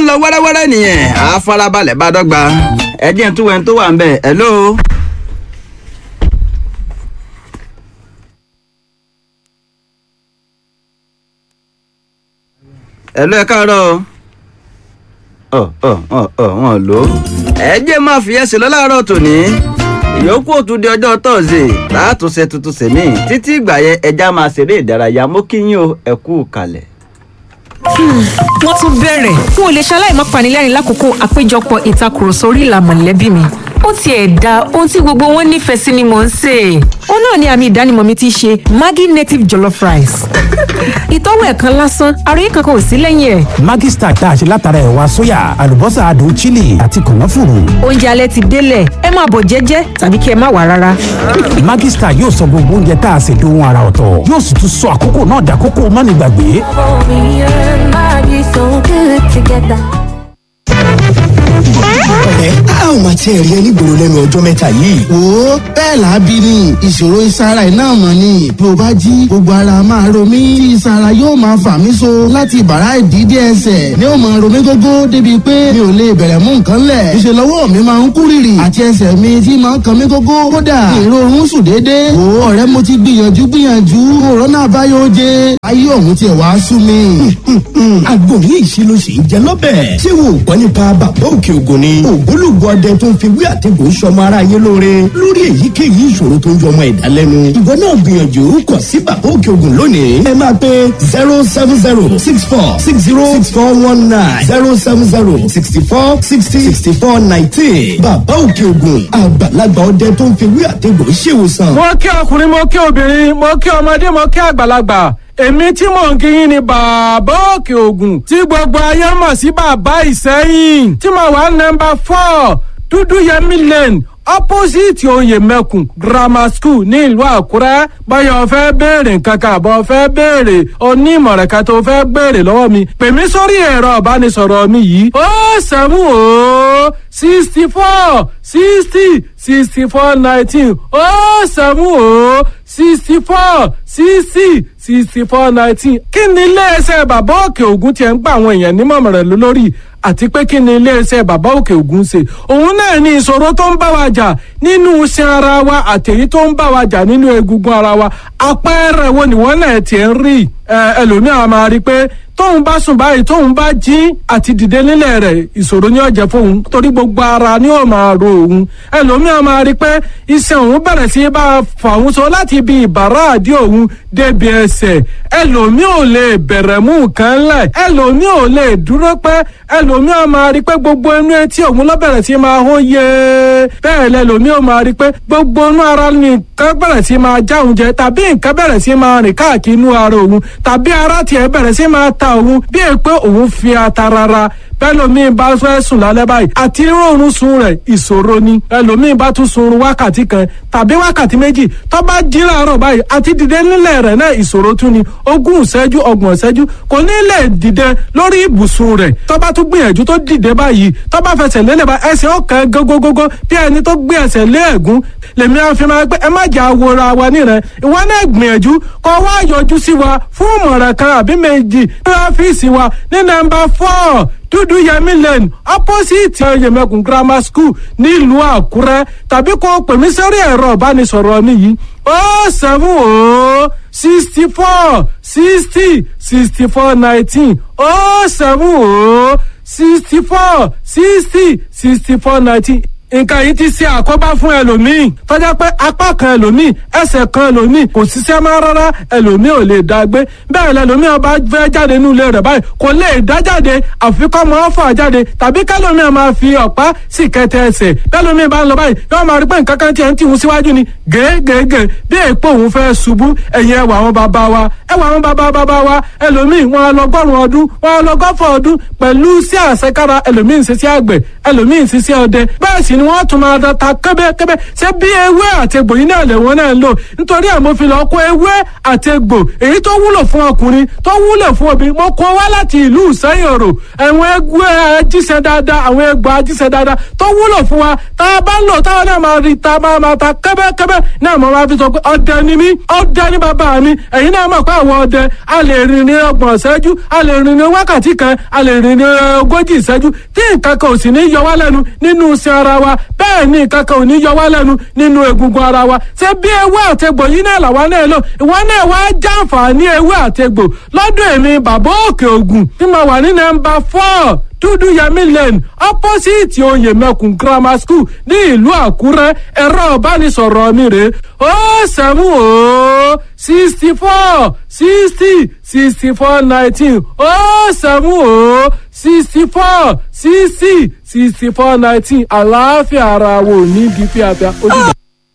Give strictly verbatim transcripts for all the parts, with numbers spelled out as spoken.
lọ wẹ́rẹ́wẹ́rẹ́ nìyẹn àfarabalẹ̀ bá dọ́gba ẹ̀jẹ̀ tó wẹ̀ tó wà ń bẹ̀ hello. hello ẹ káàárọ̀ ọ ọ ọ ọ wọn lò ó ẹ̀jẹ̀ máa fi ẹsẹ̀ lọ láàárọ̀ tòní ìyókù òtún di ọjọ́ tọ́sídẹ̀ẹ́ látúnṣe tuntun sèmí títí ìgbà yẹn ẹja máa ṣeré ìdárayá mú kí yín o ẹ kú kalẹ̀. wọ́n tún bẹ̀rẹ̀ n ò lè ṣaláì má panilẹ́rìn lákòókò àpéjọpọ̀ ìtakùrọ̀sọ orí ìlà mọ̀lẹ́bí mi ó tiẹ̀ da ohun tí gbogbo wọn nífẹ̀ẹ́ sí ni mò ń sè é. ó náà ni àmì ìdánimọ̀ mi ti ṣe Maggi native jollof rice. ìtọ́wò ẹ̀ kan lásán àròyé kankan ò sí lẹ́yìn ẹ̀. Maggi Star tá a ṣe látara ẹ̀wà sóyà àlùbọ́sà adùn chili àti kànáfùrù. oúnjẹ alẹ́ ti délẹ̀ ẹ máa bọ̀ jẹ́jẹ́ tàbí kí ẹ má wá rárá. Maggi Star yóò sọ gbogbo oúnjẹ tá a ṣe dohun àrà ọ̀tọ̀ yóò sì tún sọ àkókò náà dàkókò mánigbàgbé. ọ̀rẹ́ a ò máa tiẹ̀ rí ẹni gbòòrò lẹ́nu ọjọ́ mẹ́ta yìí. wo bẹ́ẹ̀ làábí ni ìṣòro ìsara iná mọ̀ ni bí o bá jí gbogbo ara máa ro mí tí ìsara yóò máa fà mí so láti bàrá ìdídé ẹsẹ̀ ni ó máa ro mí gógó débi pé mi ò lè bẹ̀rẹ̀ mú nǹkan lẹ̀ ìṣe lọ́wọ́ mi máa ń kú rìrì àti ẹsẹ̀ mi tí máa ń kan mí gógó kódà èrò oorun sùn déédéé. wo ọ̀rẹ́ mo ti gbìyànjú gbìyànjú òrónà àbáyọ oje ayé ọ̀hún tiẹ̀ wá sú mi. àgbo yìí ṣe ló ṣe ń jẹ lọ́bẹ̀ ṣé wo gbọ́ nípa bàbá òkè ògùn ni ògbólógbò ọdẹ tó ń fi wí àtẹ̀gùn sọmọ ara yé lóore lórí èyíkéyìí ìṣòro tó ń yọmọ ẹ̀dá lẹ́nu. ìwọ náà gbìyànjú kàn sí bàbá òkè ògùn lónìí. ẹ máa pe zero seven zero six four six zero six four one nine zero seven zero sixty four sixty sixty four nineteen. bàbá òkè ògùn àgbàlagbà ọdẹ tó ń fi wí àtẹ̀gùn ṣèwòsàn. mo kí ọkùnrin mo kí obìnrin mo kí ọmọdé mo kí àgbàlagbà èmi tí mò ń kíyìn ni bàbá òkè ògùn tí gbogbo ayé mọ̀ sí bàbá ìsẹ́yìn tí mo wà nọ́mbà four dúdú yẹmí lane opposite oyè mẹ́kùn grammar school ní ìlú àkúrẹ́ báyọ̀ fẹ́ béèrè nǹkankan àbọ̀ fẹ́ béèrè onímọ̀ràn kan tó fẹ́ béèrè lọ́wọ́ mi pè mí sórí ẹ̀rọ ìbánisọ̀rọ̀ mi yìí ó sẹ́mu ó sixty four sixty sixty four nineteen ó sẹ́mu ó sixty four sixty sixty four nineteen kí ni iléeṣẹ́ bàbá òkè ògùn tiẹ̀ ń gba àwọn èèyàn nímọ̀ràn lórí àti pé kí ni iléeṣẹ́ bàbá òkè ògùn ṣe òun náà ní ìṣòro tó ń bá wa jà nínú iṣan ara wa àtẹ̀yí tó ń bá wa jà nínú egungun ara wa àpẹẹrẹ wo ni wọ́n náà tiẹ̀ ń rí ẹlòmíràn máa rí i pé tóun bá sùn báyìí tóun bá jí àti dìde nílẹ̀ rẹ̀ ìṣòro ni ó jẹ́ fóun torí gbogbo ara ni ó máa ro òun ẹlòmíràn máa rí i pé iṣan òun bẹ̀rẹ̀ sí bá a fà òun so láti ibi ìbàrá àdí òun débi ẹsẹ̀ ẹlòmí ò lè bẹ̀rẹ̀ mú nǹkan lẹ̀ ẹlòmí ò lè dúró pẹ́ ẹlòmí ò máa rí pé gbogbo inú etí òun ló bẹ̀rẹ̀ sí máa hó yé bẹ́ẹ̀ lẹ́lòmí ò máa rí pé gbogbo inú ara nìkan bẹ̀rẹ̀ sí máa já òun jẹ tàbí nǹkan bẹ̀rẹ̀ sí máa rìn káàkiri inú ara òun tàbí ara tiẹ̀ bẹ̀rẹ̀ sí máa ta òun bí è pé òun fi ata rárá bẹ́lòmíì bá fẹ́ sùn lálẹ́ báyìí àti rọrùn sùn rẹ̀ ìṣòro ni ẹlòmíì bá tún sun wákàtí kan tàbí wákàtí méjì tó bá jí láàárọ̀ báyìí àti dìde nílẹ̀ rẹ̀ náà ìṣòro tún ni ogún ìṣẹ́jú ọgbọ̀n ìṣẹ́jú kò ní lè dìde lórí ibùsùn rẹ̀ tó bá tún gbìyànjú tó dìde báyìí tó bá fẹsẹ̀ lélẹ̀ bá ẹsẹ̀ ọ̀kan gógógógó bí ẹni tó gbé ẹsẹ̀ lé ẹ̀gún lèmi á fi máa pé ẹ má jà wòra wa nírẹ̀ ìwọ náà gbìyànjú kó wá yọjú sí wa fún ìmọ̀ràn kan àbí méjì ní ọ́fíìsì wa ní nọ́mbà four dúdú yẹmí lane opposite yẹmẹkùn grammar school nílùú àkúrẹ́ tàbí kó pè mí sórí ẹ̀rọ ìbánisọ̀rọ̀ mi yìí ó seven ó sixty four sixty sixty four nineteen ó seven ó sixty four sixty sixty four nineteen nǹkan yìí ti ṣe àkóbá fún ẹlòmíì tọ́jà pé apá kan ẹlòmíì ẹsẹ̀ kan ẹlòmíì kò ṣiṣẹ́ máa rárá ẹlòmíì ò lè dá gbé bẹ́ẹ̀ lẹlòmíì ọba fẹ́ jáde nínú ilé rẹ̀ báyìí kò lè dá jáde àfi kọ́ mọ́ fà jáde tàbí kẹlòmíì máa fi ọ̀pá sì kẹtẹ ẹsẹ̀ bẹ́ẹ̀lòmíì bá ń lọ báyìí yóò máa rí pé nǹkan kan tiẹ̀ ń tìhun síwájú ni gègègè bí èèpo òun fẹ́ ṣubú ẹ̀yìn ẹwà àwọn bàbá wa ẹwà àwọn bàbá bàbá wa ẹlòmíì wọn lọgọ́rùn ọdún wọn lọgọ́fọ̀ ọdún pẹ̀lú sí àṣekára ẹlòmíì ń ṣiṣẹ́ àgbẹ̀ ẹlòmíì ń ṣiṣẹ́ ọdẹ bẹ́ẹ̀ sì ni wọ́n tún máa da ta kẹ́bẹ́kẹ́bẹ́ ṣé bí ewé àti egbò yìí náà lẹ́wọ̀n náà ń lò nítorí àmọ́ fi lọ́ọ́ kó ewé àti egbò èyí tó wúlò fún ọkùnrin tó wúlò fún obìnrin mo kó wá láti ìlú ìsẹ́yìn òrò àwọn egbò ajíṣẹ́ dáadáa àwọn egbò ajíṣẹ́ dáadáa tó wúlò fún wa tá a bá ń lò táwọn náà máa rí ta máa máa ta kẹ́bẹ́kẹ́bẹ́ náà mo máa fi sọ pé ọdẹ ni mí ọdẹ ni bàbá mi ẹ̀yin náà mọ̀ pé àwọn ọdẹ a lè rìn ní ọgbọ̀n ìṣẹ́jú a lè rìn ní wákàtí kan a lè rìn ní ogójì ìṣẹ́jú tí nǹkan kan ò sì ní yọ wá lẹ́nu nínú iṣan ara wa bẹ́ẹ̀ ni nǹkan kan ò ní yọ wá lẹ́nu nínú egungun ara wa ṣé bí ewé àtegbò yìí náà làwa náà lò ìwọ náà wá jàǹfààní ewé àtegbò lọ́dọ̀ èmi bàbá òkè ògùn tí mo wà ní nọ́mbà four dúdú yẹmí lane opposite oyè mẹkùn grammar school ní ìlú àkúrẹ́ ẹ̀rọ ìbánisọ̀rọ̀ mi rè ó sẹ́mu ó sixty four sixty sixty four nineteen ó sẹ́mu ó sixty four sixty sixty four nineteen àlàáfíà ara wo ní bí fíafíà ojúbọ.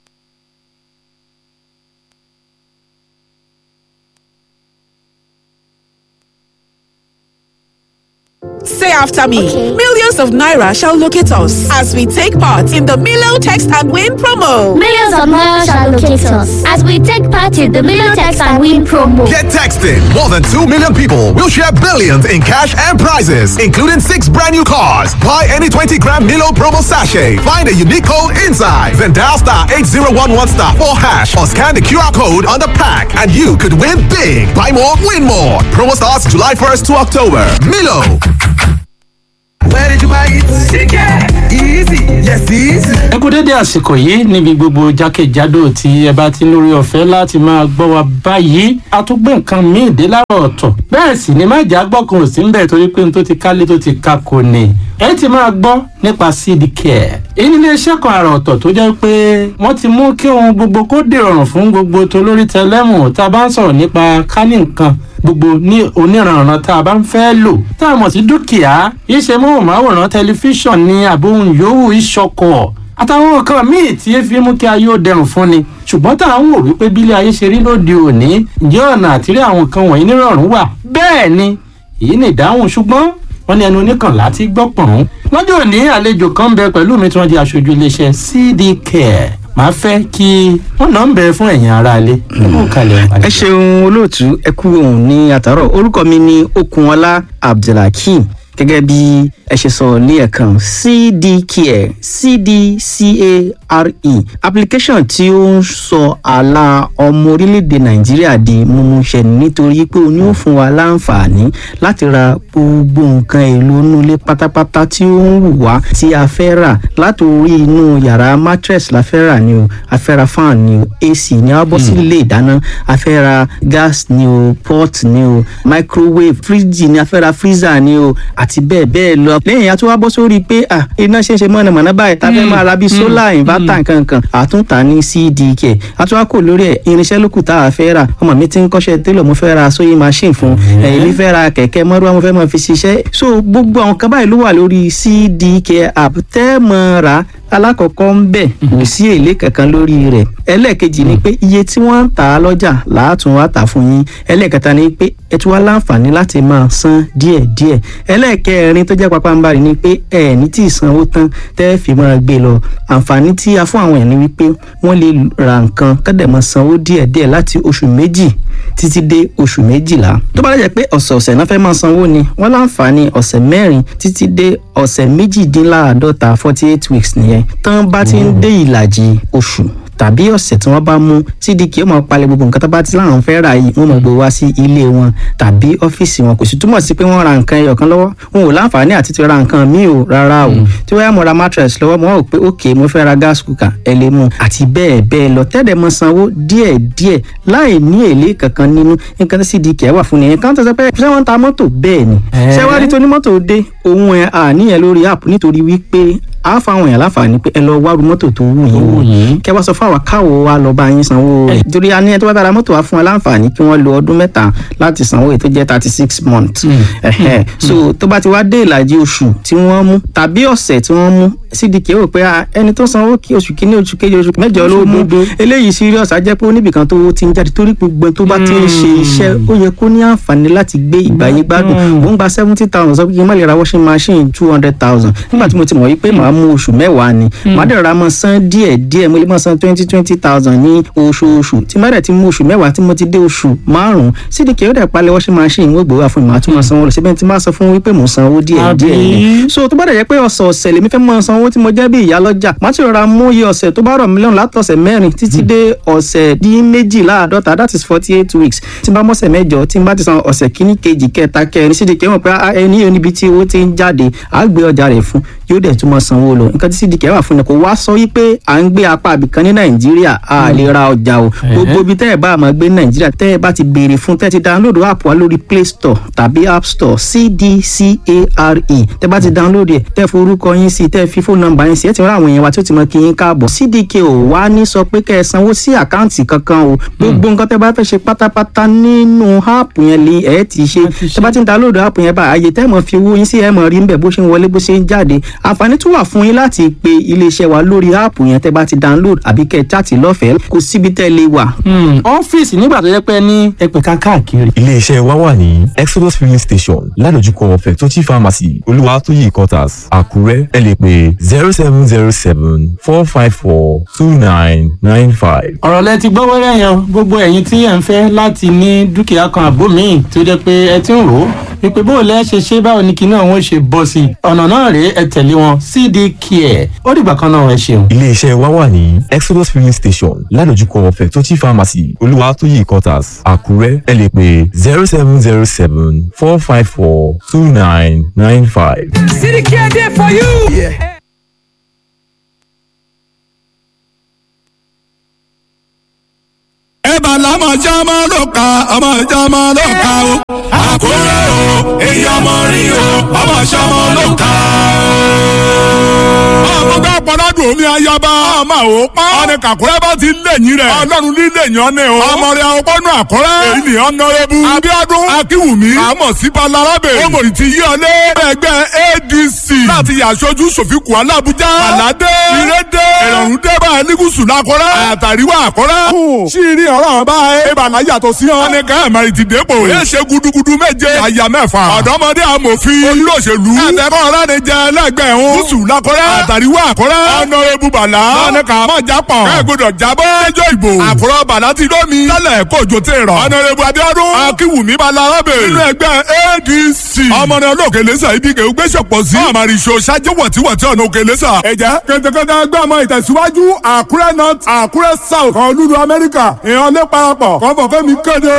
Say after me. Okay. Millions of naira shall locate us as we take part in the Milo Text and Win promo. Millions of naira shall locate us as we take part in the Milo Text and Win promo. Get texting. More than two million people will share billions in cash and prizes, including six brand new cars. Buy any twenty gram Milo promo sachet. Find a unique code inside. Then dial star eight zero one one star four hash or scan the Q R code on the pack and you could win big. Buy more, win more. Promo starts July first to October. Milo. Where did you buy it? Chicken. Easy. Yes, easy. Ẹ kú dédé àsìkò yìí níbi gbogbo jákèjádò tí ẹ bá ti lórí ọ̀fẹ́ láti máa gbọ́ wa báyìí. A tún gbé nǹkan míì dé láàárọ̀ ọ̀tọ̀. Bẹ́ẹ̀ sì ni má jà gbọ́kàn ò sí ń bẹ̀ torí pé n tó ti kálé tó ti ká kò ní. Ẹ ti máa gbọ́ nípa C D Care. Èyí ni iléeṣẹ́ kan àrà ọ̀tọ̀ tó jẹ́ pé wọ́n ti mú kí ohun gbogbo kó dìrọ̀rùn fún gbogbo tolórí tẹlẹ́mù tá a bá ń sọ̀rọ̀ nípa kání nǹkan gbogbo ní oníranran tá a bá ń fẹ́ lò tá a mọ̀ sí dúkìá iṣẹ́ móhùnmáwòrán tẹlifíṣàn ní àbóhùn yòówù ìṣọkọ̀ àtàwọn nǹkan míì tí ẹ fi mú kí ayé ó dẹrùn fún ni ṣùgbọ́n tá à ń wò wípé bílẹ̀ ayé ṣe rí lóde òní ǹjẹ́ ọ̀nà àtìrí àwọn nǹkan wọ̀nyí nírọ̀rùn wà bẹ́ẹ̀ ni èyí ni ìdáhùn ṣùgbọ́n wọ́n ní ẹnu oníkànlá tí gbọ́ pọ̀n. lọ́jọ́ òní àlejò kan bẹ pẹ̀lú mi tí wọ́n di aṣojú iléeṣẹ́ C D Care màá fẹ́ kí wọ́n náà ń bẹ fún ẹ̀yin aráalé. ẹ ṣeun olóòtú ẹ kú òun ní àtàrọ̀ orúkọ mi ní Okunọlá Abdulhakeem gẹ́gẹ́ bí ẹ ṣe sọ ní ẹ̀kan C D Care C D C A R E application tí ó ń sọ àlà ọmọ orílẹ̀-èdè Nàìjíríà di mímúṣẹ nítorí pé ó ní ó fún wa láǹfààní láti ra gbogbo nǹkan èlò inú ilé pátápátá tí ó ń wù wá tí a fẹ́ rà látòrí inú yàrá mattress la fẹ́ rà ni o a fẹ́ ra fan ni o A C ni a bọ́ sí ilé ìdáná a fẹ́ ra gas ni o pot ni o microwave fridge ni a fẹ́ ra freezer ni o àti bẹ́ẹ̀ bẹ́ẹ̀ lọ. lẹ́yìn àti wá bọ́ sórí pé à iná ṣe ń ṣe mọ̀nàmọ́ná báyìí tá a fẹ́ máa ra bíi solar inverter nkankan àtúntà ní C D Care àti wá kò lórí ẹ̀ irinṣẹ́ lókù tá a fẹ́ rà ọmọ mi ti ń kọ́ṣẹ́ télọ̀ mo fẹ́ ra sewing machine fún ẹ̀yìn mi fẹ́ ra kẹ̀kẹ́ mọ́rúwá mo fẹ́ máa fi ṣiṣẹ́ so gbogbo àwọn kan báyìí ló wà lórí C D Care app tẹ́ mọ́ ra alákọ̀ọ́kọ́ ń bẹ̀ kò sí èlé kankan lórí rẹ̀ ẹlẹ́ẹ̀kejì ni pé iye tí wọ́n ń tà á lọ́jà làátún wá tà fún yín ẹlẹ́ẹ̀kẹta ni pé ẹ tún wá láǹfààní láti máa san díẹ̀díẹ̀ ẹlẹ́ẹ̀kẹrin tó jẹ́ pápánbarì ni pé ẹ ní tí ì sanwó tán tẹ́ fi máa gbé lọ àǹfààní tí a fún àwọn ẹ̀ ni wípé wọ́n lè ra nǹkan kọ́dẹ̀ máa sanwó díẹ̀díẹ̀ láti oṣù méjì títí dé oṣù méjìlá tó bá lẹ́jẹ̀ pé ọ̀sẹ̀ọ̀sẹ̀ náà fẹ́ máa sanwó ni wọ́n láǹfààní ọ̀sẹ̀ mẹ́rin títí dé ọ̀sẹ̀ méjìdínláàádọ́ta forty eight weeks nìyẹn tán bá ti ń dé ìlàjì oṣù tàbí ọ̀sẹ̀ tí wọ́n bá mú C D Care ó máa palẹ̀ gbogbo nǹkan tó bá ti láwọn fẹ́ rà yìí wọ́n máa gbé wá sí ilé wọn tàbí ọ́fíìsì wọn kò sì túmọ̀ sí pé wọ́n ra nǹkan ẹyọ kan lọ́wọ́ wọn ò láǹfààní àti ti ra nǹkan míì o rárá o tí wọ́n yá mo ra mattress lọ́wọ́ mo wá wò pé ok mo fẹ́ ra gas cooker ẹ lè mú àti bẹ́ẹ̀ bẹ́ẹ̀ lọ tẹ́lẹ̀ mọ sanwó díẹ̀ díẹ̀ láì ní èlé kankan nínú nǹkan tí C D Care wà fún nìyẹn kan tó sọ pé ṣé wọ́n ń ta mọ́tò bẹ́ẹ̀ ni ṣé wá rí tó ní mọ́tò dé òun ẹ̀ àníyàn lórí app nítorí wípé a fáwọn èèyàn láǹfààní pé ẹ lọ wá ru mọ́tò tó wù yín kẹ wá sọ fún àwa káwọ wa lọ bá yín sanwó rẹ̀ torí a ní ẹ tó bá bá ra mọ́tò wa fún wa láǹfààní kí wọ́n lo ọdún mẹ́ta láti sanwó èyí tó jẹ́ thirty six months so tó bá ti wá dé ìlàjì oṣù tí wọ́n mú tàbí ọ̀sẹ̀ tí wọ́n mú C D Care rò pé ẹni tó sanwó kí oṣù kìíní oṣù kejì oṣù mẹ́jọ ló mú eléyìí serious á jẹ́ pé oníbìkan tó ti ń jáde torí gbogbo tó bá ti ń ṣe iṣẹ́ ó yẹ kó ní àǹfààní láti gbé ìgbàyé gbádùn mò ń gba seventy thousand sọ pé kí n má lè ra washing machine two hundred thousand nígbà tí mo ti mọ̀ wípé màá mú oṣù mẹ́wàá ni màá dẹ̀ rọra máa san díẹ̀ díẹ̀ mo lè máa san twenty twenty thousand ní oṣooṣù tí màá dẹ̀ ti mú oṣù mẹ́wàá tí mo ti dé oṣù márùn-ún sídìkì ó dẹ̀ palẹ̀ washing machine wọ́n gbé wá fún mi màá tún máa sanwó lọ síbẹ̀ tí màá sọ fún wípé mò ń sanwó díẹ̀ díẹ̀ ni so tó bá dẹ̀ jẹ́ pé ọ̀sọ̀ọ̀sẹ̀ lèmi fẹ́ máa sanwó tí mo jẹ́ bí ìyá lọ́jà màá ti rọra mú iye ọ̀sẹ̀ tó bá rọ̀ mí lọ́rùn látọ̀sẹ̀ mẹ́rin títí dé ọ̀sẹ̀ dín méjìláàdọ́ta that is forty eight weeks tí n bá mọ́sẹ̀ mẹ́jọ tí n bá ti san ọ̀sẹ̀ kíní kejì kẹta kẹrin sídìkì wọn pé ẹni yóò níbi tí owó ti ń jáde àá gbé ọjà rẹ̀ fún yóò dẹ̀ tún máa sanwó lọ nǹkan tí sídìkì wà fún ni kò wá sọ wípé à ń gbé apá àbìkan ní nàìjíríà a lè ra ọjà o gbogbo ibi tẹ́ ẹ̀ bá máa gbé nàìjíríà tẹ́ ẹ̀ bá ti béèrè fún tẹ́ ẹ ti download app wa lórí play store tàbí app store cdcare tẹ́ bá ti download ẹ̀ tẹ́ forúkọ yín sí tẹ́ fi fóònù nọ́mbà yín sí ẹ̀ ti rán àwọn èèyàn wa tí ó ti mọ kí yín káàbọ̀ cdk ò wá ní sọ pé kẹ́ ẹ sanwó sí àkáǹtì kankan o gbogbo nǹkan tẹ́ bá fẹ́ ṣe pátápátá nínú app yẹn lè ẹ̀ ti ṣe tẹ́ bá ti download app yẹn bá àyè tẹ́ mọ̀ fi owó yín sí ẹ̀ mọ̀ rí níbẹ̀ bó ṣe ń wọlé bó ṣe ń jáde àǹfààní tún wà fún yín láti pe iléeṣẹ́ wa lórí app yẹn tẹ́ bá ti download àbí kẹ́ ẹ chat lọ́fẹ̀ẹ́ kò síbi tẹ́ lè wà. ọ́fíìsì nígbà tó yẹ pé ní ẹgbẹ̀ kan káàkiri. iléeṣẹ́ wa wà ní exodus filling station ládojúkọ fẹ̀tọ́jì pharmacy olúwatóyè quarters àkúrẹ́ ẹ lè pè zero seven zero seven four five four two nine nine five. ọ̀rọ̀ lẹ ti gbọ́ wẹ́rẹ́ yẹn gbogbo ẹ̀yin tí ẹ̀ ń fẹ́ láti ní dúkìá kan àbó míì tó jẹ́ pé ẹ ti ń rò ó wípé bó lẹ́ ṣe ṣe báwo ni kinní ọ̀hún ṣe bọ́ sí i ọ̀nà náà rèé ẹ tẹ̀lé wọn cd care ó dìgbà kan náà ẹ ṣeun. iléeṣẹ́ wa wà ní exodus filling station ládojúkọ fẹ̀tọ́jì pharmacy olúwatóyè quarters àkúrẹ́ ẹ lè pè zero seven zero seven four five four two nine nine five. cd care dey for you. Yeah. ẹ̀bà lámọ̀ já máa ló ka ọmọ ìjà máa ló ka o. àkúrẹ́ o èyí ọmọ rí o ọmọ ìṣọmọ ló ka o. ọmọ bá pọ́nádùn omi ayaba ọmọ ò pa. ọ̀nì kàkúrẹ́ bá ti lẹ́yìn rẹ̀ ọlọ́run ní lẹ́yìn ọ́nì o. ọmọ rẹ̀ ọgbọ́nù àkúrẹ́ èyí ni ọ̀nàrẹ́bù abíọ́dún akínwùmí àmọ̀ sí balarabe ọmọdé ti yí ọlé ẹgbẹ́ adc láti yàṣojú sòfìkù alábùjá aládé ìrédé ìrọ̀rùn débà ẹlígùsù lákọ́rẹ́ àtàríwá àkọ́rẹ́. ṣírí ọ̀rọ̀ bá ẹ ìbànú yàtọ̀ sí ọ. ọ̀nì kan ẹ̀mẹ́rin ti dépò. ẹ ṣe gudugudu méje àyà mẹ́fà. ọ̀dọ́mọdé amòfin olóṣèlú. ẹ̀tẹ̀kọ́ ọ̀rẹ́ ni jẹ ẹlẹ́gbẹ̀ẹ́ wọn. gúúsù lákọ́rẹ́ àtàríwá àkọ́rẹ́. ọ̀nàrẹ́bù bàlá. ọ̀nì kan mọ̀ jápọ̀. ẹ gbọdọ̀ jábọ́. ẹjọ́ ìbò. àkùrọ̀ bàlá ti lómi. tẹ́lẹ̀ kójó tẹ̀ rọ̀. ọ̀nàrẹ́bù abíọ́dún. akínwùmí balarabe. nínú ẹgbẹ́ adc. ọmọ náà lókè lẹ́sà ibi kẹ́ gbẹ́sọ̀pọ̀ sí. àmàrìṣọ ṣáájú wọ̀tíwọ̀tí ọ̀nà òkè lẹ́sà. ẹ̀jẹ̀ kẹ́ntẹ́kẹ́ntẹ́ ẹgbẹ́ ọmọ ìtẹ̀síwájú àkúrẹ́ north àkúrẹ́ south kan lúlu amẹ́ríkà ìhàn lé parapọ̀ kọ́ fọ́ fẹ́mi kéde.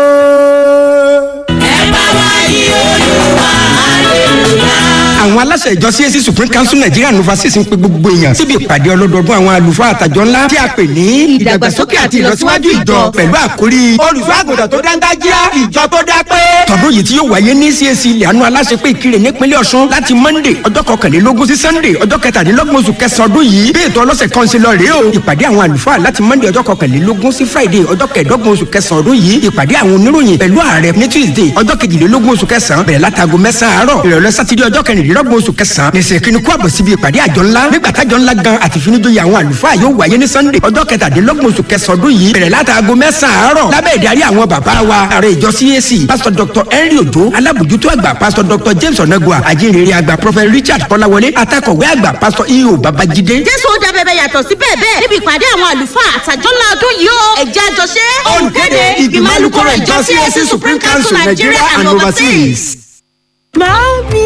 ẹ bá wa yí olúwa hallelujah. àwọn aláṣẹ ìjọ C A C Supreme Council Nigeria nova six ń pe gbogbo èèyàn síbi ìpàdé ọlọ́dọọdún àwọn àlùfáà àtàjọ ńlá tí a pè ní ìdàgbàsókè àti ìlọsíwájú ìjọ pẹ̀lú àkórí olùṣọ́ àgùntàn tó dáńgájíá ìjọ tó dá pé. tọdún yìí tí yóò wáyé ní C A C ilẹ̀ àánú aláṣẹ pé ìkirè nípínlẹ̀ Ọ̀ṣun láti Monday ọjọ́ kọkànlélógún sí Sunday ọjọ́ kẹtàdínlọ́gbọ̀n oṣù kẹsàn-án ọdún yìí bí ètò ọlọ́sẹ̀ kan ṣe lọ rèé o. ìpàdé àwọn àlùfáà láti Monday ọjọ́ kọkànlélógún sí Friday ọjọ́ kẹẹ̀dọ́gbọ̀n oṣù kẹsàn-án ọdún yìí. ìpàdé àwọn oníròyìn pẹ̀lú ààrẹ ní Tuesday ọjọ́ kejìlélógún oṣù kẹsàn-án bẹ̀rẹ̀ látago mẹ́sàn-án àárọ̀ ìrọ̀lẹ́ sátidé ọjọ́ kẹrìndínlọ́gbọ̀n oṣù kẹsàn-án lẹ́sẹ̀ kínní kú àbọ̀ síbi ìpàdé àjọ ńlá nígbà tájọ ńlá gan àti ìfinijòyè àwọn àlùfáà yóò wáyé ní Sunday ọjọ́ kẹtàdínlọ́gbọ̀n oṣù kẹsàn-án ọdún yìí bẹ̀rẹ̀ látago mẹ́sàn-án àárọ̀ lábẹ́ ìdarí àwọn bàbá wa ààrẹ ìjọ C A C pásítọ̀ Dr Henry Ojo alábòjútó àgbà pásítọ̀ Dr James Onagwa ajínrere àgbà prophet Richard Kọ́láwọlé atakọ̀wé àgbà pásítọ̀ E O Babajide. Jésù ó dá bẹbẹ yàtọ̀ sí bẹ́ẹ̀ bẹ́ẹ̀ níbi ìpàdé àwọn àlùfáà àtàjọ ńlá ọdún yìí ó ẹ̀jẹ̀ àjọṣe. olùkéde ìgbìmọ̀ alukoro ìjọ C A C Supreme Council Nigeria and overseas. Màámi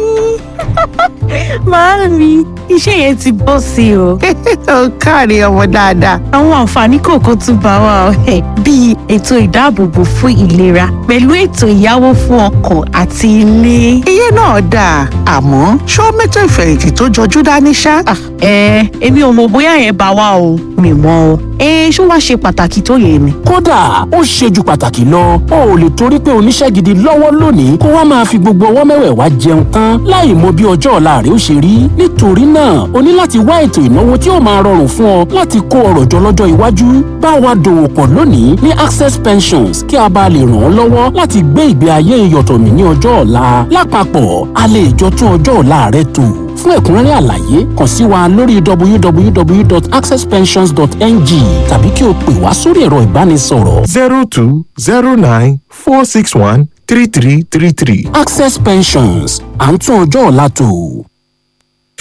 Màámi iṣẹ́ yẹn ti bọ́ sí o. ó káre ọmọ dáadáa. àwọn àǹfààní kọ̀ọ̀kan tún bá wa ọ̀hẹ́ bíi ètò ìdáàbòbò fún ìlera pẹ̀lú ètò ìyáwó fún ọkọ̀ àti ilé. iye náà dáa àmọ́ ṣó mẹ́tò ìfẹ̀yìntì tó jọjú dání ṣá. ẹ èmi ò mọ̀ bóyá yẹn bá wa o mi mọ̀ o. ẹ ṣó wá ṣe pàtàkì tó yẹ ni. kódà ó ṣe ju pàtàkì lọ o ò lè torí pé oníṣẹ́ gidi lọ́wọ́ lónìí kó wá máa fi gbogbo ọwọ́ mẹ́wẹ̀ẹ̀wá jẹun tán láì mọ bí ọjọ́ ọ̀la rẹ̀ ó ṣe rí. nítorí náà o ní láti wá ètò ìnáwó tí ó máa rọrùn fún ọ láti kó ọrọ̀ jọ lọ́jọ́ iwájú. bá wa dòwò pọ̀ lónìí ní Access Pensions kí a bá lè ràn ọ́ lọ́wọ́ láti gbé ìgbé ayé ìyọ̀tọ̀mí ní ọjọ́ ọ̀la. lápapọ̀ a lè jọ tún ọjọ́ ọ̀la rẹ tò. fún ẹ̀kúnrẹ́rẹ́ àlàyé kàn sí wa lórí w w w dot access pensions dot n g tàbí kí o pè wá sórí ẹ̀rọ ìbánisọ̀rọ̀. zero two zero nine four six one three three three three. Access Pensions à ń tún ọjọ́ ọ̀la tò.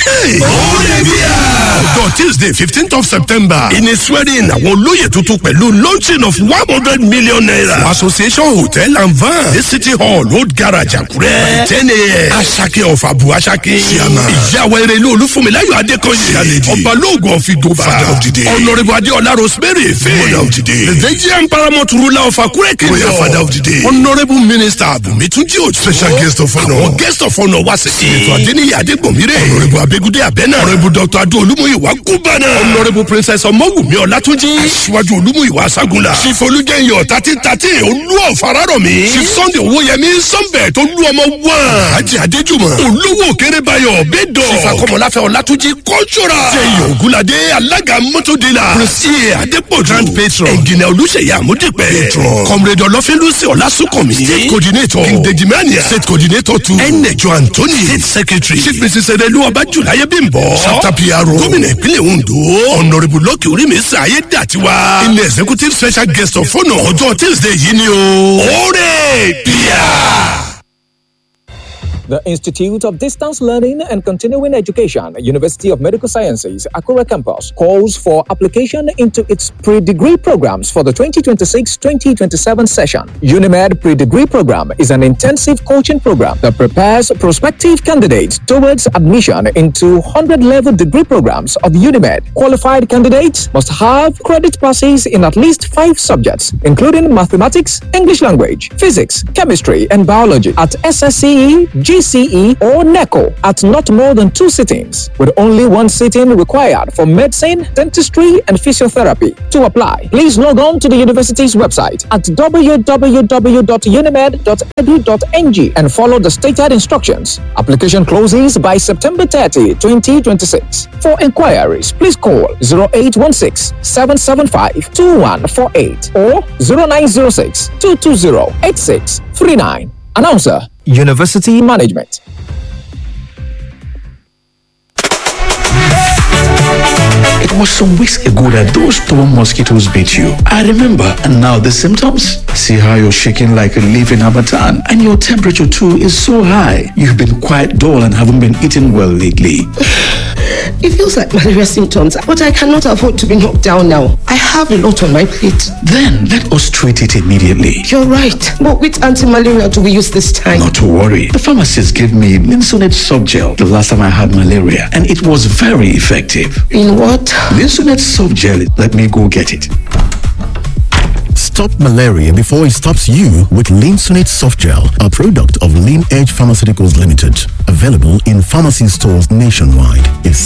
ọjọ́ tuesday fifteenth of september ìní swearing àwọn olóyè tuntun pẹ̀lú launching of one hundred million naira for association hotel and van ní city hall old garage àkúrẹ́ ten a.m. asake of abu asake chairman ìyàwó erelu olúfúnmiláyọ̀ adékọ̀yé ọbalóògùn of idofa father of the day honourable adéọlá rosemary efe mother of the day the nigerian paramount ruler of akure kingdom father of the day honourable minister abumi tunji ojo special guest of honour àwọn guest of honour wá sí ètò àdéníyà adégbòmírè honourable abegude abẹ́nà honourable doctor adó olúmúyìwá gúbánà honourable princess ọmọwùmí ọlátúnjí aṣíwájú olúmúyìwá ságunlá chief olùjẹyọ thirteen thirteen olú ọ̀fararọ̀mí chief sunday owóyẹmí sunbẹ̀ tó lú ọmọ wá ajé adéjùmọ̀ olówó kérébáyọ̀ bẹ́ẹ̀dọ̀ chief akọmọláfẹ́ ọlátúnjí kọ́ńtúrà jẹyọ ògúnládé alága mọ́tòdìlà prince iye adépọ̀jù grand patron ẹ̀gìnà olùṣeyà àmúdìpẹ̀ patron comrade ọlọ́fínlùsì ọlásùnkànmí state coordinator king dejimania state coordinator two ẹnẹjọ anthony state secretary chief mrs erelu ọbájúláyé bímbọ chapter p r o gómìnà ìpínlẹ̀ ondo honourable lọ́kì orímẹ̀sà ayédàtiwa ilé executive special guest of honour ọjọ́ tuesday yìí ni o oore bíà. The Institute of Distance Learning and Continuing Education, University of Medical Sciences, Akure Campus, calls for application into its pre-degree programs for the twenty twenty-six twenty twenty-seven session. UNIMED Pre-Degree Program is an intensive coaching program that prepares prospective candidates towards admission into one hundred level degree programs of UNIMED. Qualified candidates must have credit passes in at least five subjects, including mathematics, English language, physics, chemistry, and biology at S S C E, G C E or NECO at not more than two sittings, with only one sitting required for medicine, dentistry, and physiotherapy. To apply, please log on to the university's website at w w w dot unimed dot e d u dot n g and follow the stated instructions. Application closes by September thirtieth, twenty twenty-six. For inquiries, please call zero eight one six, seven seven five, two one four eight or zero nine zero six, two two zero, eight six three nine. Announcer, University Management. It was some weeks ago that those stubborn mosquitoes bit you. I remember, and now the symptoms? See how you're shaking like a leaf in Hamatan, and your temperature too is so high. You've been quite dull and haven't been eating well lately. It feels like malaria symptoms, but I cannot afford to be knocked down now. I have a lot on my plate. Then let us treat it immediately. You're right. But which anti-malaria do we use this time? Not to worry. The pharmacist gave me Linsonet soft gel the last time I had malaria, and it was very effective. In what? Linsonet soft gel. Let me go get it. Stop malaria before it stops you with Linsonet soft gel, a product of Lean Edge Pharmaceuticals Limited. Available in pharmacy stores nationwide. If